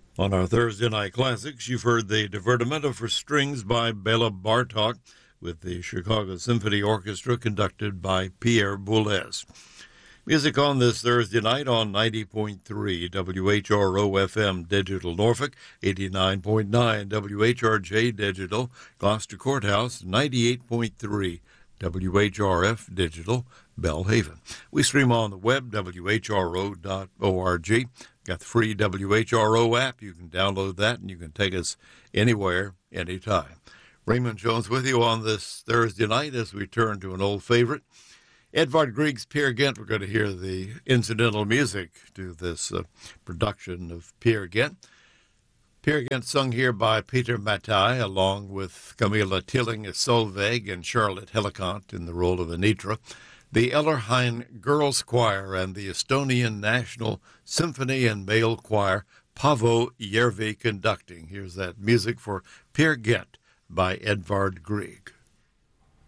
On our Thursday Night Classics, you've heard the Divertimento for Strings by Bela Bartok with the Chicago Symphony Orchestra conducted by Pierre Boulez. Music on this Thursday night on 90.3 WHRO FM Digital Norfolk, 89.9 WHRJ Digital Gloucester Courthouse, 98.3 WHRF Digital Belhaven. We stream on the web, whro.org. Got the free WHRO app. You can download that, and you can take us anywhere, anytime. Raymond Jones with you on this Thursday night as we turn to an old favorite. Edvard Grieg's Peer Gynt. We're going to hear the incidental music to this production of Peer Gynt. Peer Gynt sung here by Peter Mattei, along with Camilla Tilling as Solveig and Charlotte Helicont in the role of Anitra. The Ellerheim Girls Choir and the Estonian National Symphony and Male Choir, Paavo Järvi conducting. Here's that music for Peer Gynt by Edvard Grieg.